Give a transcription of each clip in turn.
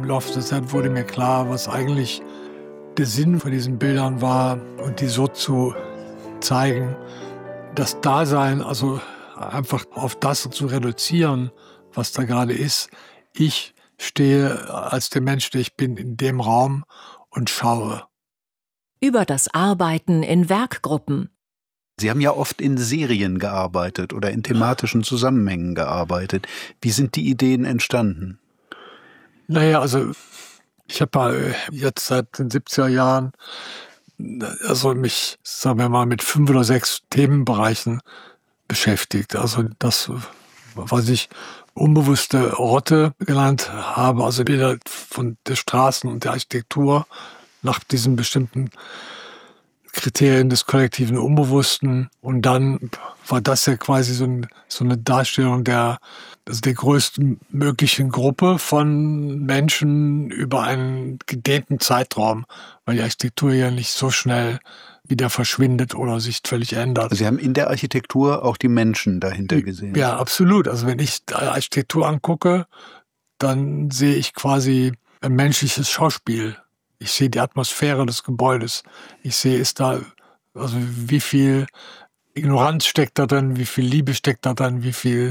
im Laufe der Zeit wurde mir klar, was eigentlich der Sinn von diesen Bildern war und die so zu zeigen. Das Dasein, also einfach auf das zu reduzieren, was da gerade ist. Ich stehe als der Mensch, der ich bin, in dem Raum und schaue. Über das Arbeiten in Werkgruppen. Sie haben ja oft in Serien gearbeitet oder in thematischen Zusammenhängen gearbeitet. Wie sind die Ideen entstanden? Naja, also ich habe jetzt seit den 70er Jahren mich, sagen wir mal, mit 5 oder 6 Themenbereichen beschäftigt. Also das, was ich unbewusste Orte genannt habe, also Bilder von der Straßen und der Architektur nach diesen bestimmten Kriterien des kollektiven Unbewussten. Und dann war das ja quasi so eine Darstellung der größten möglichen Gruppe von Menschen über einen gedehnten Zeitraum, weil die Architektur ja nicht so schnell wieder verschwindet oder sich völlig ändert. Also Sie haben in der Architektur auch die Menschen dahinter gesehen? Ja, absolut. Also wenn ich Architektur angucke, dann sehe ich quasi ein menschliches Schauspiel. Ich sehe die Atmosphäre des Gebäudes. Ich sehe, also wie viel Ignoranz steckt da drin, wie viel Liebe steckt da drin,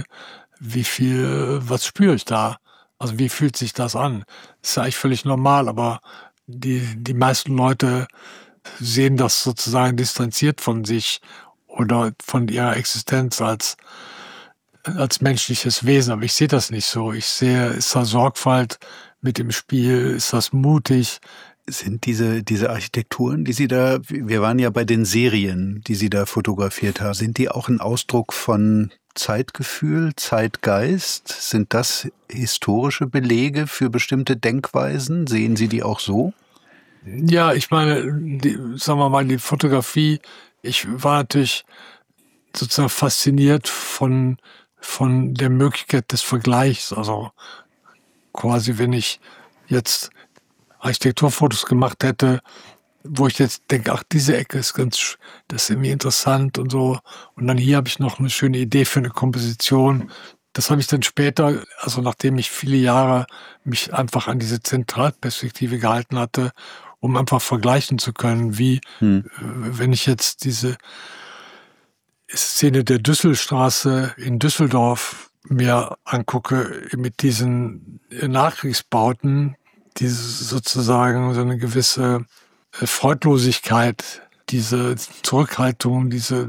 was spüre ich da? Also wie fühlt sich das an? Das ist eigentlich völlig normal, aber die meisten Leute sehen das sozusagen distanziert von sich oder von ihrer Existenz als menschliches Wesen. Aber ich sehe das nicht so. Ich sehe, ist da Sorgfalt mit im Spiel? Ist das mutig? Sind diese Architekturen, die Sie da, wir waren ja bei den Serien, die Sie da fotografiert haben, sind die auch ein Ausdruck von Zeitgefühl, Zeitgeist? Sind das historische Belege für bestimmte Denkweisen? Sehen Sie die auch so? Ja, ich meine, sagen wir mal, die Fotografie, ich war natürlich sozusagen fasziniert von der Möglichkeit des Vergleichs. Also quasi, wenn ich jetzt Architekturfotos gemacht hätte, wo ich jetzt denke, ach, diese Ecke ist das ist irgendwie interessant und so. Und dann hier habe ich noch eine schöne Idee für eine Komposition. Das habe ich dann später, also nachdem ich viele Jahre mich einfach an diese Zentralperspektive gehalten hatte, um einfach vergleichen zu können, wie, wenn ich jetzt diese Szene der Düsselstraße in Düsseldorf mir angucke, mit diesen Nachkriegsbauten, diese sozusagen so eine gewisse Freudlosigkeit, diese Zurückhaltung,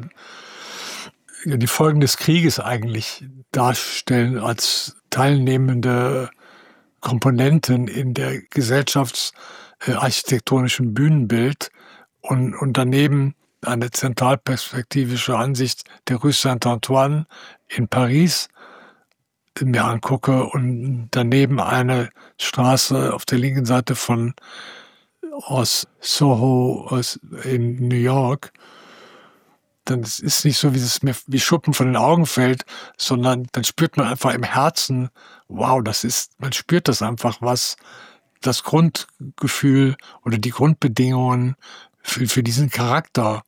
die Folgen des Krieges eigentlich darstellen als teilnehmende Komponenten in der gesellschaftsarchitektonischen Bühnenbild und daneben eine zentralperspektivische Ansicht der Rue Saint-Antoine in Paris mir angucke und daneben eine Straße auf der linken Seite aus Soho in New York, dann ist es nicht so, wie es mir wie Schuppen von den Augen fällt, sondern dann spürt man einfach im Herzen, wow, man spürt das einfach, was das Grundgefühl oder die Grundbedingungen für diesen Charakter,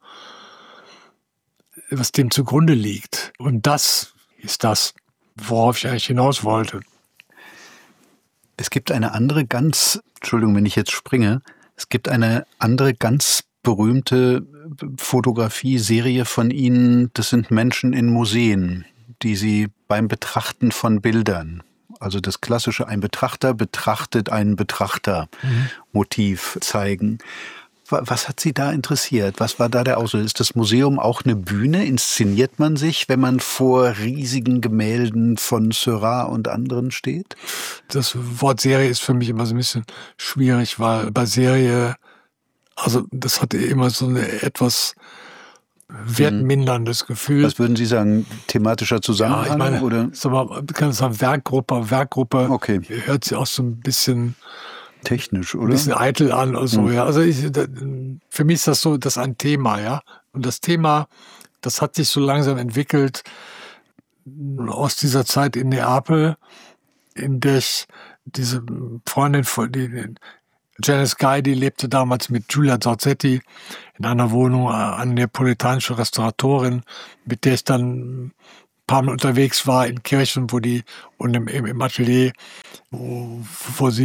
was dem zugrunde liegt. Und das ist das, worauf ich eigentlich hinaus wollte. Es gibt eine andere Entschuldigung, wenn ich jetzt springe, es gibt eine andere ganz berühmte Fotografie-Serie von Ihnen, das sind Menschen in Museen, die Sie beim Betrachten von Bildern, also das klassische, ein Betrachter betrachtet einen Betrachter-Motiv zeigen. Was hat Sie da interessiert? Was war da der Auslöser? Ist das Museum auch eine Bühne? Inszeniert man sich, wenn man vor riesigen Gemälden von Seurat und anderen steht? Das Wort Serie ist für mich immer so ein bisschen schwierig, weil bei Serie, also das hatte immer so eine etwas wertminderndes Gefühl. Was würden Sie sagen? Thematischer Zusammenhang? Ja, ich meine, oder? Man kann sagen Werkgruppe Okay. Hört sich auch so ein bisschen technisch, oder? Ein bisschen eitel an oder so, ja. Also für mich ist das so, das ist ein Thema, ja. Und das Thema, das hat sich so langsam entwickelt aus dieser Zeit in Neapel, in der ich diese Freundin von Janice Guy, die lebte damals mit Giulia Zorzetti in einer Wohnung, eine neapolitanische Restauratorin, mit der ich dann ein paar Mal unterwegs war in Kirchen, und im Atelier, wo sie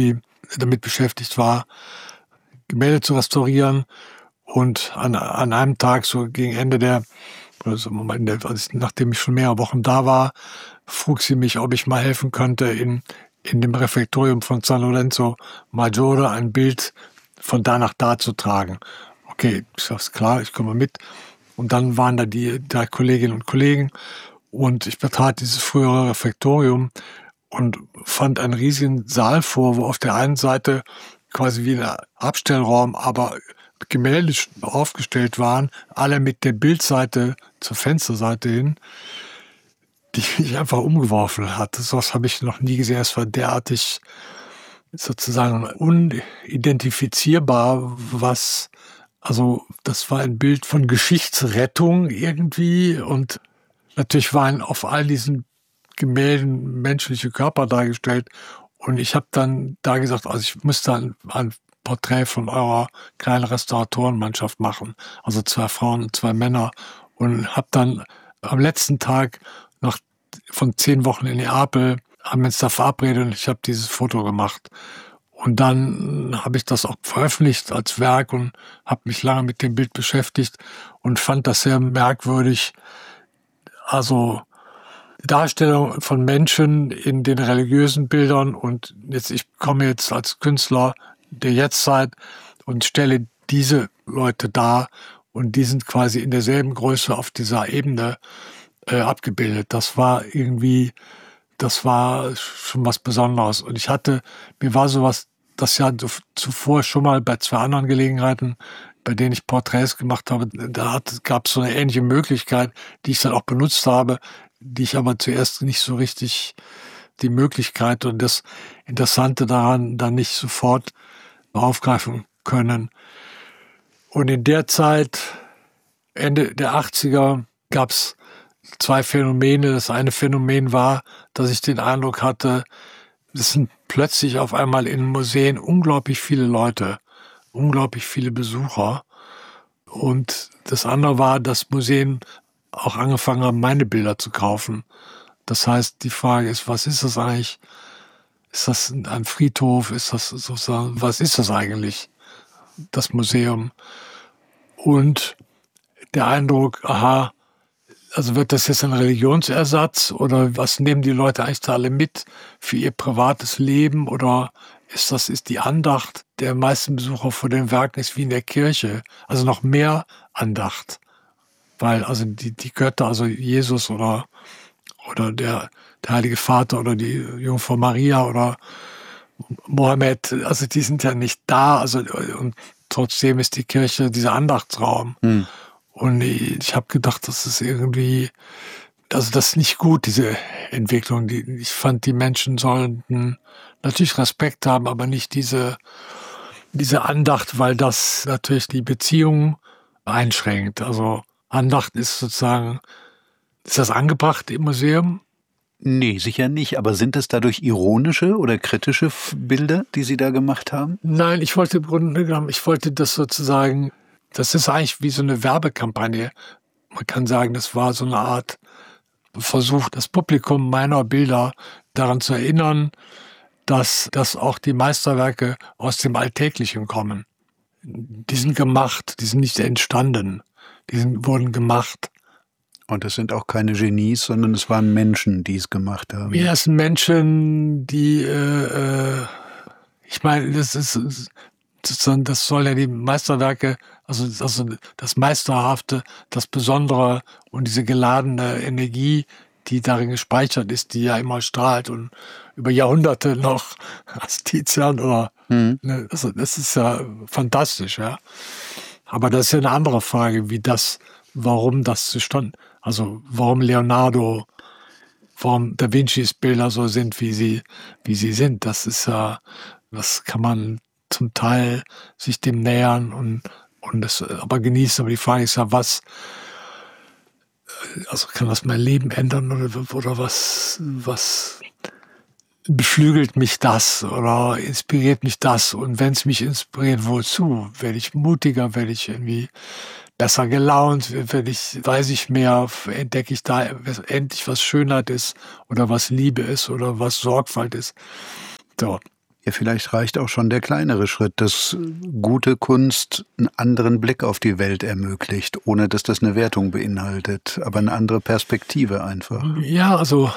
damit beschäftigt war, Gemälde zu restaurieren. Und an einem Tag, so gegen Ende nachdem ich schon mehrere Wochen da war, frug sie mich, ob ich mal helfen könnte, in dem Refektorium von San Lorenzo Maggiore ein Bild von da nach da zu tragen. Okay, ich sag's klar, ich komme mit. Und dann waren da die 3 Kolleginnen und Kollegen und ich betrat dieses frühere Refektorium und fand einen riesigen Saal vor, wo auf der einen Seite quasi wie ein Abstellraum, aber Gemälde aufgestellt waren, alle mit der Bildseite zur Fensterseite hin, die mich einfach umgeworfen hat. Sowas habe ich noch nie gesehen. Es war derartig sozusagen unidentifizierbar, also das war ein Bild von Geschichtsrettung irgendwie und natürlich waren auf all diesen Gemälden menschliche Körper dargestellt und ich habe dann da gesagt, also ich müsste ein Porträt von eurer kleinen Restauratorenmannschaft machen, also 2 Frauen und 2 Männer und habe dann am letzten Tag von 10 Wochen in Neapel haben wir uns da verabredet und ich habe dieses Foto gemacht. Und dann habe ich das auch veröffentlicht als Werk und habe mich lange mit dem Bild beschäftigt und fand das sehr merkwürdig. Also Darstellung von Menschen in den religiösen Bildern und ich komme jetzt als Künstler der Jetztzeit und stelle diese Leute dar und die sind quasi in derselben Größe auf dieser Ebene abgebildet. Das war schon was Besonderes. Und mir war sowas das Jahr zuvor schon mal bei 2 anderen Gelegenheiten, bei denen ich Porträts gemacht habe, gab es so eine ähnliche Möglichkeit, die ich dann auch benutzt habe, die ich aber zuerst nicht so richtig die Möglichkeit und das Interessante daran dann nicht sofort aufgreifen können. Und in der Zeit, Ende der 80er, gab es 2 Phänomene. Das eine Phänomen war, dass ich den Eindruck hatte, es sind plötzlich auf einmal in Museen unglaublich viele Leute, unglaublich viele Besucher. Und das andere war, dass Museen auch angefangen haben, meine Bilder zu kaufen. Das heißt, die Frage ist, was ist das eigentlich? Ist das ein Friedhof? Ist das sozusagen, was ist das eigentlich? Das Museum. Und der Eindruck, aha, also wird das jetzt ein Religionsersatz oder was nehmen die Leute eigentlich da alle mit für ihr privates Leben oder ist die Andacht der meisten Besucher vor den Werken ist wie in der Kirche, also noch mehr Andacht, weil also die Götter, also Jesus oder der Heilige Vater oder die Jungfrau Maria oder Mohammed, also die sind ja nicht da, also und trotzdem ist die Kirche dieser Andachtsraum. Und ich habe gedacht, das ist irgendwie, also das ist nicht gut, diese Entwicklung. Ich fand, die Menschen sollten natürlich Respekt haben, aber nicht diese Andacht, weil das natürlich die Beziehung einschränkt. Also Andacht ist sozusagen, ist das angebracht im Museum? Nee, sicher nicht. Aber sind es dadurch ironische oder kritische Bilder, die Sie da gemacht haben? Nein, ich wollte das sozusagen, das ist eigentlich wie so eine Werbekampagne. Man kann sagen, das war so eine Art Versuch, das Publikum meiner Bilder daran zu erinnern, dass auch die Meisterwerke aus dem Alltäglichen kommen. Die sind gemacht, die sind nicht entstanden, wurden gemacht. Und es sind auch keine Genies, sondern es waren Menschen, die es gemacht haben. Ja, es sind Menschen, die, ich meine, das soll ja die Meisterwerke, also das Meisterhafte, das Besondere und diese geladene Energie, die darin gespeichert ist, die ja immer strahlt und über Jahrhunderte noch als Tizian oder, also das ist ja fantastisch, ja. Aber das ist ja eine andere Frage, warum das zustande, also warum Leonardo, warum Da Vincis Bilder so sind, wie sie sind. Das ist ja, das kann man zum Teil sich dem nähern und das aber genießen. Aber die Frage ist ja, also kann das mein Leben ändern oder was beflügelt mich das oder inspiriert mich das? Und wenn es mich inspiriert, wozu? Werde ich mutiger, werde ich irgendwie besser gelaunt, weiß ich mehr, entdecke ich da endlich, was Schönheit ist oder was Liebe ist oder was Sorgfalt ist. So. Ja, vielleicht reicht auch schon der kleinere Schritt, dass gute Kunst einen anderen Blick auf die Welt ermöglicht, ohne dass das eine Wertung beinhaltet, aber eine andere Perspektive einfach. Ja, also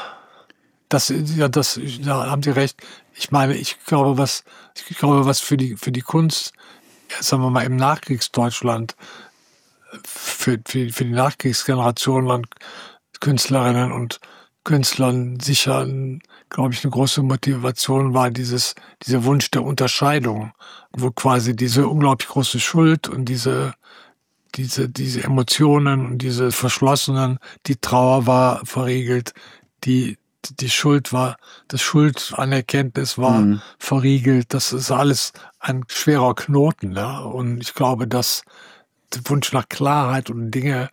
da haben Sie recht. Ich meine, ich glaube, was für die Kunst, ja, sagen wir mal, im Nachkriegsdeutschland, für die Nachkriegsgeneration an Künstlerinnen und Künstlern sicher, glaube ich, eine große Motivation war, dieser Wunsch der Unterscheidung, wo quasi diese unglaublich große Schuld und diese Emotionen und diese verschlossenen, die Trauer war verriegelt, die Schuld war, das Schuldanerkenntnis war verriegelt. Das ist alles ein schwerer Knoten. Ja? Und ich glaube, dass der Wunsch nach Klarheit und Dinge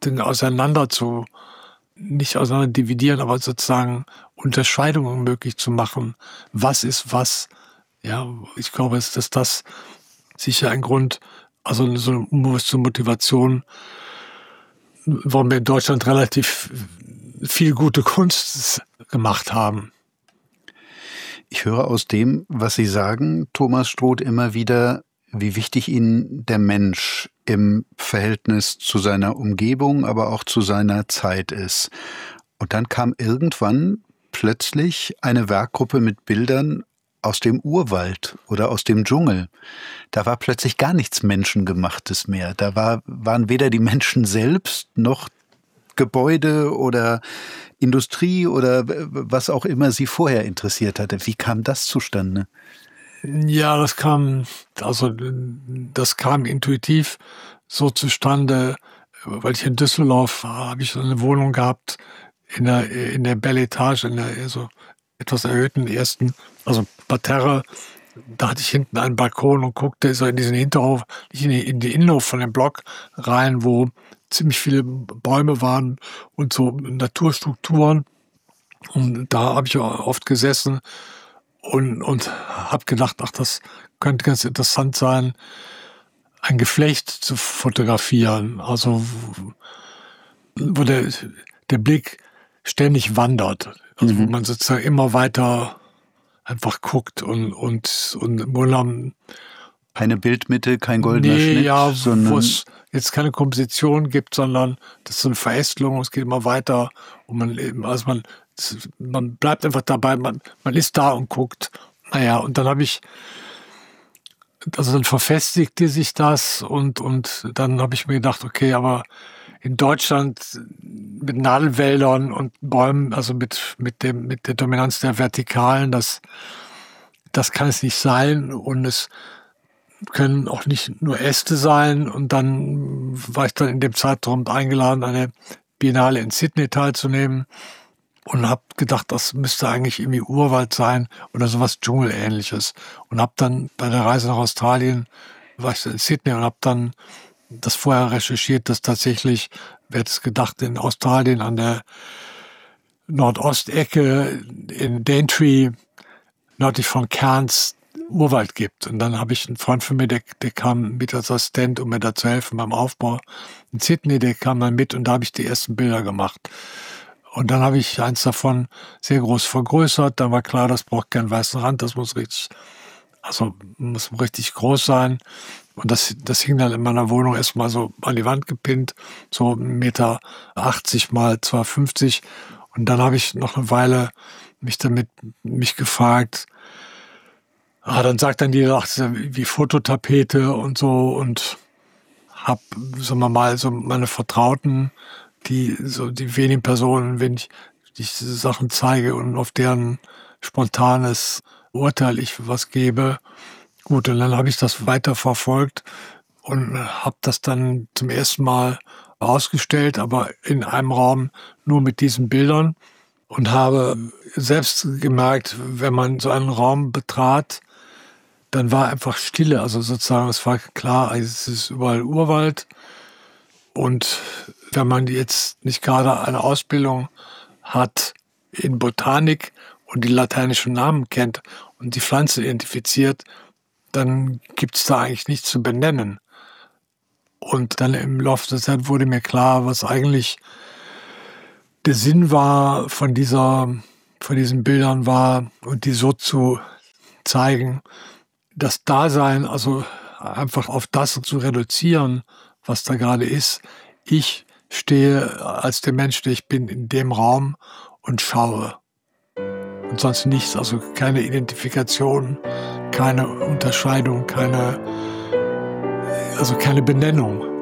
nicht auseinander dividieren, aber sozusagen Unterscheidungen möglich zu machen. Was ist was? Ja, ich glaube, dass das sicher ein Grund, also so eine unbewusste Motivation, warum wir in Deutschland relativ viel gute Kunst gemacht haben. Ich höre aus dem, was Sie sagen, Thomas Stroth, immer wieder, wie wichtig Ihnen der Mensch im Verhältnis zu seiner Umgebung, aber auch zu seiner Zeit ist. Und dann kam irgendwann plötzlich eine Werkgruppe mit Bildern aus dem Urwald oder aus dem Dschungel. Da war plötzlich gar nichts Menschengemachtes mehr. Da waren weder die Menschen selbst noch Gebäude oder Industrie oder was auch immer Sie vorher interessiert hatte. Wie kam das zustande? Ja, das kam intuitiv so zustande, weil ich in Düsseldorf habe ich eine Wohnung gehabt in der Belle Etage, in der so etwas erhöhten ersten, also Parterre. Da hatte ich hinten einen Balkon und guckte so in diesen Hinterhof, in die Innenhof von dem Block rein, wo ziemlich viele Bäume waren und so Naturstrukturen. Und da habe ich oft gesessen und habe gedacht, ach, das könnte ganz interessant sein, ein Geflecht zu fotografieren. Also wo der Blick ständig wandert. Also wo man sozusagen immer weiter einfach guckt und keine Bildmitte, kein goldener Schnitt, ja, sondern wo es jetzt keine Komposition gibt, sondern das ist so eine Verästelung, es geht immer weiter und man bleibt einfach dabei, man ist da und guckt. Naja, und dann dann verfestigte sich das und dann habe ich mir gedacht, okay, aber in Deutschland mit Nadelwäldern und Bäumen, also mit der Dominanz der Vertikalen, das kann es nicht sein und es können auch nicht nur Äste sein. Und dann war ich dann in dem Zeitraum eingeladen, eine Biennale in Sydney teilzunehmen und habe gedacht, das müsste eigentlich irgendwie Urwald sein oder sowas Dschungelähnliches. Und habe dann bei der Reise nach Australien, war ich in Sydney und habe dann das vorher recherchiert, dass tatsächlich, wer hätte es gedacht, in Australien an der Nordostecke in Daintree, nördlich von Cairns, Urwald gibt. Und dann habe ich einen Freund von mir, der kam mit als Assistent, um mir da zu helfen beim Aufbau. In Sydney, der kam dann mit und da habe ich die ersten Bilder gemacht. Und dann habe ich eins davon sehr groß vergrößert. Dann war klar, das braucht keinen weißen Rand, das muss richtig groß sein. Und das hing dann in meiner Wohnung erstmal so an die Wand gepinnt, so 1,80 Meter mal 2,50. Und dann habe ich noch eine Weile mich gefragt, dann sagt dann jeder, ach, wie Fototapete und so, und hab, sagen wir mal, so meine Vertrauten, die wenigen Personen, wenn ich diese Sachen zeige und auf deren spontanes Urteil ich was gebe. Gut, und dann habe ich das weiter verfolgt und habe das dann zum ersten Mal ausgestellt, aber in einem Raum nur mit diesen Bildern und habe selbst gemerkt, wenn man so einen Raum betrat, dann war einfach Stille, also sozusagen, es war klar, es ist überall Urwald. Und wenn man jetzt nicht gerade eine Ausbildung hat in Botanik und die lateinischen Namen kennt und die Pflanze identifiziert, dann gibt es da eigentlich nichts zu benennen. Und dann im Laufe der Zeit wurde mir klar, was eigentlich der Sinn war von diesen Bildern war und die so zu zeigen, das Dasein, also einfach auf das zu reduzieren, was da gerade ist. Ich stehe als der Mensch, der ich bin, in dem Raum und schaue. Und sonst nichts, also keine Identifikation, keine Unterscheidung, keine Benennung.